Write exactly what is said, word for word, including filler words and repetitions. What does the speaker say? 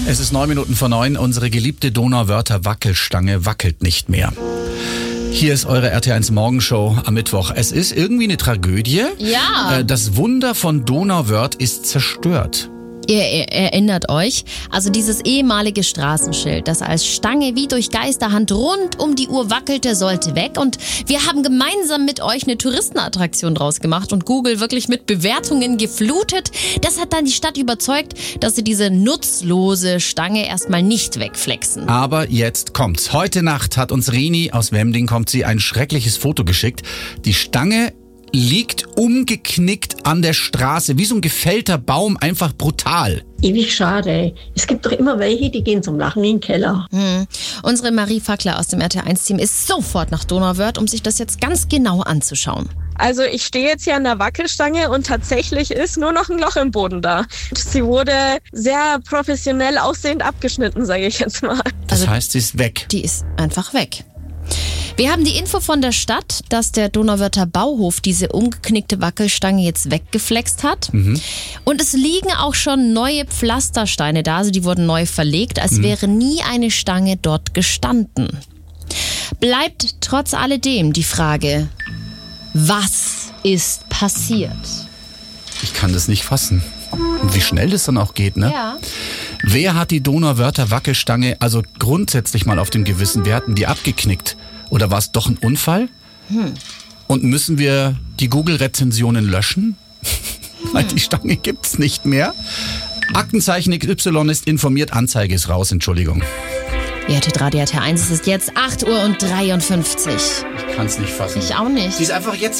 Es ist neun Minuten vor neun. Unsere geliebte Donauwörther Wackelstange wackelt nicht mehr. Hier ist eure R T eins Morgenshow am Mittwoch. Es ist irgendwie eine Tragödie. Ja. Das Wunder von Donauwörth ist zerstört. Ihr erinnert euch, also dieses ehemalige Straßenschild, das als Stange wie durch Geisterhand rund um die Uhr wackelte, sollte weg. Und wir haben gemeinsam mit euch eine Touristenattraktion draus gemacht und Google wirklich mit Bewertungen geflutet. Das hat dann die Stadt überzeugt, dass sie diese nutzlose Stange erstmal nicht wegflexen. Aber jetzt kommt's. Heute Nacht hat uns Rini, aus Wemding kommt sie, ein schreckliches Foto geschickt. Die Stange liegt umgeknickt an der Straße, wie so ein gefällter Baum, einfach brutal. Ewig schade. Es gibt doch immer welche, die gehen zum Lachen in den Keller. Hm. Unsere Marie Fackler aus dem R T eins Team ist sofort nach Donauwörth, um sich das jetzt ganz genau anzuschauen. Also ich stehe jetzt hier an der Wackelstange und tatsächlich ist nur noch ein Loch im Boden da. Sie wurde sehr professionell aussehend abgeschnitten, sage ich jetzt mal. Das Also, heißt, sie ist weg. Die ist einfach weg. Wir haben die Info von der Stadt, dass der Donauwörther Bauhof diese umgeknickte Wackelstange jetzt weggeflext hat. Mhm. Und es liegen auch schon neue Pflastersteine da, also die wurden neu verlegt, als Mhm. wäre nie eine Stange dort gestanden. Bleibt trotz alledem die Frage, was ist passiert? Ich kann das nicht fassen. Und wie schnell das dann auch geht, ne? Ja. Wer hat die Donauwörther Wackelstange also grundsätzlich mal auf dem Gewissen? Wer hat denn die abgeknickt? Oder war es doch ein Unfall? Hm. Und müssen wir die Google-Rezensionen löschen? Weil die Stange gibt's nicht mehr. Aktenzeichen X Y ist informiert, Anzeige ist raus, Entschuldigung. Ihr hörtet Radio R T eins, es ist jetzt acht Uhr dreiundfünfzig. Ich kann's nicht fassen. Ich auch nicht. Sie ist einfach jetzt